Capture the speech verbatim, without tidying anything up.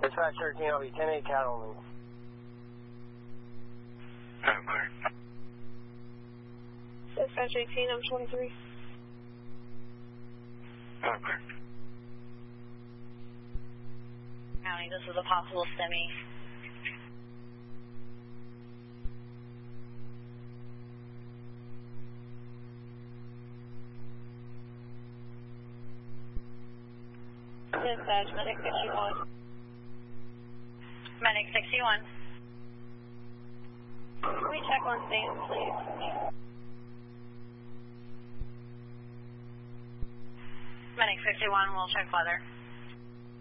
Dispatch thirteen, I'll be ten eight Cattleman. Dispatch eighteen, I'm twenty-three. Okay. County, this is a possible semi. Dispatch, Medic sixty-one. Medic sixty-one. Can we check on Sam, please? Medic sixty-one, we'll check weather.